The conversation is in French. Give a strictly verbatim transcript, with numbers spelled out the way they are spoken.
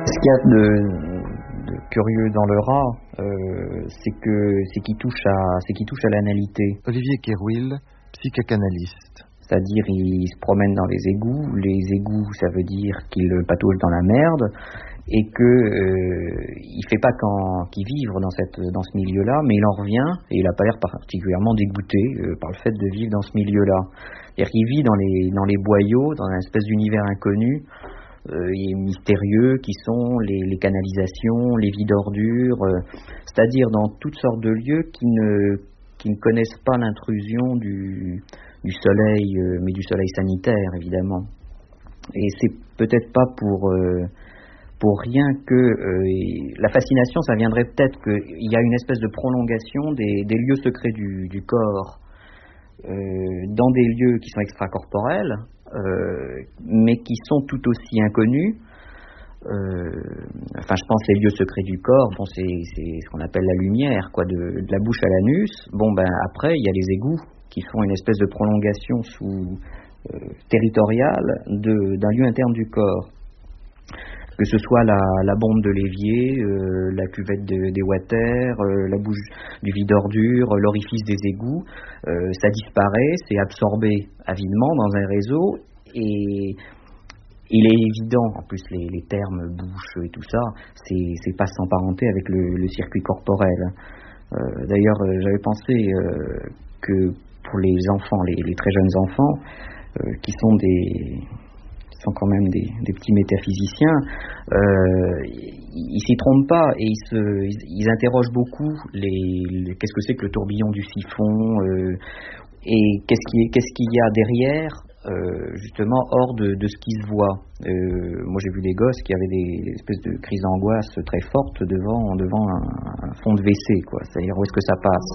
Ce qu'il y a de, de curieux dans le rat, euh, c'est que c'est qu'il touche à c'est qu'il touche à l'analité. Olivier Kérouil, psychanalyste. C'est-à-dire, il se promène dans les égouts. Les égouts, ça veut dire qu'il patauge dans la merde et que euh, il fait pas qu'en qu'il vivre dans cette dans ce milieu-là, mais il en revient et il a pas l'air particulièrement dégoûté euh, par le fait de vivre dans ce milieu-là. C'est-à-dire qu'il vit dans les dans les boyaux, dans un espèce d'univers inconnu. Euh, et mystérieux qui sont les, les canalisations, les vies d'ordures, euh, c'est-à-dire dans toutes sortes de lieux qui ne qui ne connaissent pas l'intrusion du du soleil, euh, mais du soleil sanitaire évidemment. Et c'est peut-être pas pour euh, pour rien que euh, la fascination, ça viendrait peut-être qu'il y a une espèce de prolongation des, des lieux secrets du, du corps euh, dans des lieux qui sont extracorporels. Euh, mais qui sont tout aussi inconnus. Euh, enfin, je pense les lieux secrets du corps. Bon, c'est, c'est ce qu'on appelle la lumière, quoi, de, de la bouche à l'anus. Bon, ben après, il y a les égouts qui font une espèce de prolongation sous euh, territoriale de, d'un lieu interne du corps. Que ce soit la, la bombe de l'évier, euh, la cuvette de, des water, euh, la bouche du vide-ordure, l'orifice des égouts, euh, ça disparaît, c'est absorbé avidement dans un réseau et il est évident, en plus les, les termes bouche et tout ça, c'est, c'est pas sans parenté avec le, le circuit corporel. Euh, d'ailleurs, euh, j'avais pensé euh, que pour les enfants, les, les très jeunes enfants, euh, qui sont des... sont quand même des, des petits métaphysiciens, euh, ils, ils s'y trompent pas et ils, se, ils, ils interrogent beaucoup les, les, qu'est-ce que c'est que le tourbillon du siphon euh, et qu'est-ce, qui, qu'est-ce qu'il y a derrière, euh, justement, hors de, de ce qui se voit. Euh, moi, j'ai vu des gosses qui avaient des espèces de crises d'angoisse très fortes devant, devant un, un fond de W C, quoi. C'est-à-dire, où est-ce que ça passe ?